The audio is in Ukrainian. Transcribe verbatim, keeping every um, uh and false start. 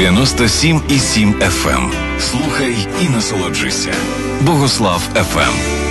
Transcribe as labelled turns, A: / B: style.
A: дев'яносто сім і сім еф ем. Слухай і насолоджуйся. Богослав еф ем.